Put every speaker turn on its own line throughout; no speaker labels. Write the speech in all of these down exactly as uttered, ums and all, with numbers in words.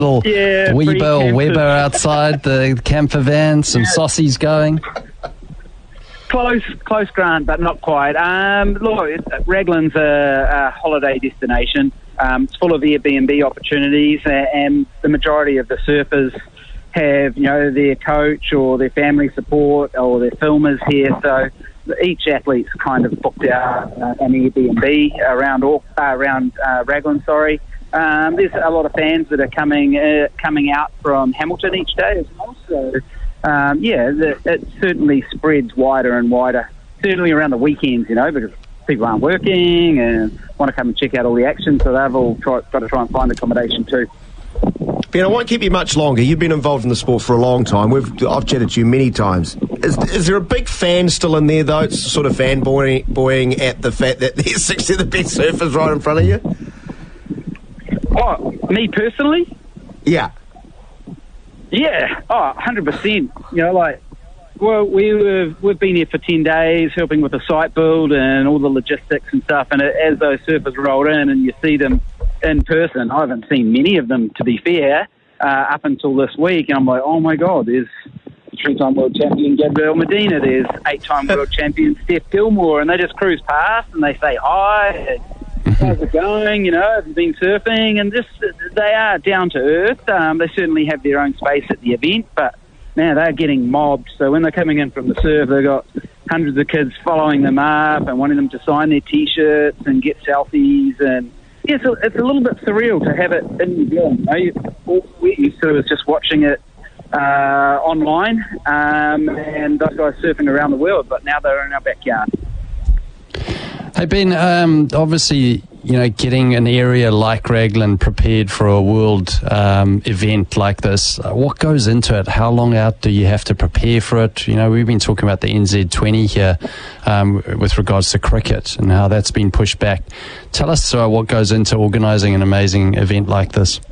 little
Yeah,
Weber or
pre-camper.
Weber outside the camper van, some saucies going.
Close, close, Grant, but not quite. Um, look, it- Raglan's a, a holiday destination. Um, it's full of Airbnb opportunities, a- and the majority of the surfers have, you know, their coach or their family support or their filmers here. So each athlete's kind of booked out uh, an Airbnb around Au- uh, around uh, Raglan. Sorry, um, there's a lot of fans that are coming uh, coming out from Hamilton each day as well. So. Um, yeah, the, it certainly spreads wider and wider, certainly around the weekends, you know, because people aren't working and want to come and check out all the action, so they've all try, got to try and find accommodation too.
Ben, I won't keep you much longer. You've been involved in the sport for a long time. We've I've chatted to you many times. Is, is there a big fan still in there, though? It's sort of fanboying at the fact that there's sixty of the best surfers right in front of you?
Oh, me personally?
Yeah.
Yeah, oh, one hundred percent. You know, like, well, we were, we've been here for ten days helping with the site build and all the logistics and stuff, and as those surfers roll in and you see them in person, I haven't seen many of them, to be fair, uh, up until this week, and I'm like, oh my God, there's three-time world champion Gabriel Medina, there's eight-time world champion Steph Gilmore, and they just cruise past and they say hi, how's it going, you know, have you been surfing, and just, they are down to earth. Um, they certainly have their own space at the event, but now they're getting mobbed, so when they're coming in from the surf, they've got hundreds of kids following them up and wanting them to sign their t-shirts and get selfies, and yeah, so it's a little bit surreal to have it in New Zealand. You know, you- all we're used to is just watching it uh, online, um, and those guys surfing around the world, but now they're in our backyard.
Hey Ben, um, obviously, you know, getting an area like Raglan prepared for a world um, event like this, uh, what goes into it? How long out do you have to prepare for it? You know, we've been talking about the N Z twenty here um, with regards to cricket and how that's been pushed back. Tell us uh, what goes into organising an amazing event like this.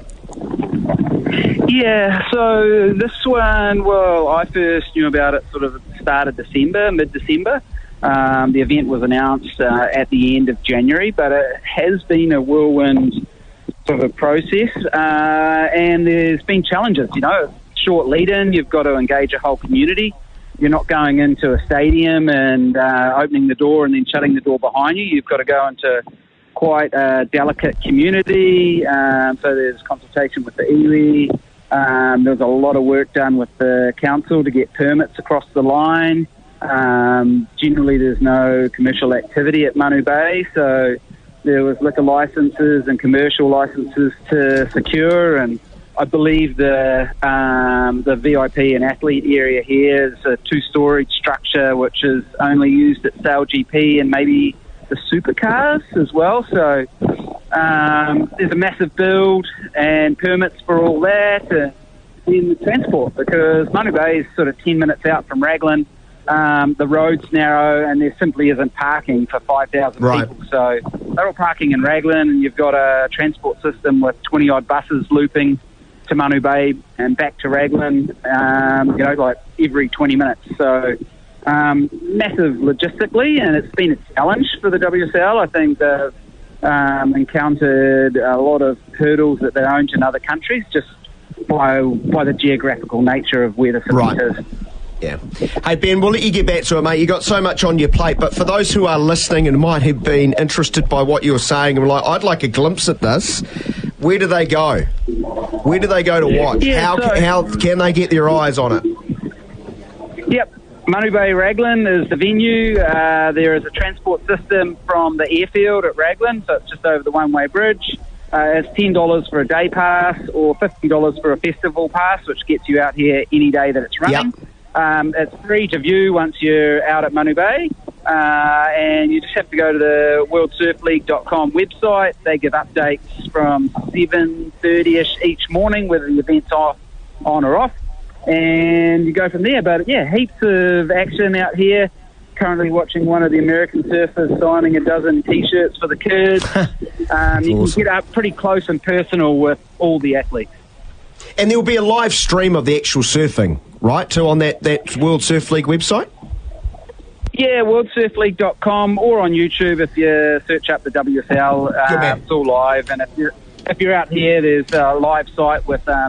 Yeah, so this one, well, I first knew about it sort of at the start of December, mid-December. Um, the event was announced uh, at the end of January, but it has been a whirlwind sort of a process, uh, and there's been challenges, you know, short lead-in, you've got to engage a whole community. You're not going into a stadium and uh, opening the door and then shutting the door behind you. You've got to go into quite a delicate community, um, so there's consultation with the iwi. Um, there was a lot of work done with the council to get permits across the line. Um, generally, there's no commercial activity at Manu Bay, so there was liquor licenses and commercial licenses to secure, and I believe the um, the V I P and athlete area here is a two-storage structure which is only used at Sail G P and maybe the supercars as well. So um, there's a massive build and permits for all that, and then the transport, because Manu Bay is sort of ten minutes out from Raglan. Um, the road's narrow and there simply isn't parking for five thousand
Right.
people. So they're all parking in Raglan, and you've got a transport system with twenty-odd buses looping to Manu Bay and back to Raglan, um, you know, like every twenty minutes. So um, massive logistically, and it's been a challenge for the W S L. I think they've um, encountered a lot of hurdles that they own in other countries just by, by the geographical nature of where the event
Right.
is.
Yeah. Hey, Ben, we'll let you get back to it, mate. You've got so much on your plate. But for those who are listening and might have been interested by what you're saying and like, I'd like a glimpse at this, where do they go? Where do they go to watch?
Yeah,
how,
so-
how can they get their eyes on it?
Yep. Manu Bay Raglan is the venue. Uh, there is a transport system from the airfield at Raglan, so it's just over the one-way bridge. Uh, it's ten dollars for a day pass or fifty dollars for a festival pass, which gets you out here any day that it's running.
Yep.
Um, it's free to view once you're out at Manu Bay, uh, and you just have to go to the world surf league dot com website. They give updates from seven thirty-ish each morning, whether the event's off, on or off, and you go from there. But yeah, heaps of action out here. Currently watching one of the American surfers signing a dozen T-shirts for the kids. um, you
awesome.
can get up pretty close and personal with all the athletes.
And there'll be a live stream of the actual surfing, right, too, on that, that World Surf League website?
Yeah, world surf league dot com or on YouTube if you search up the W S L.
Good
Uh,
man.
it's all live, and if you're, if you're out here, there's a live site with um,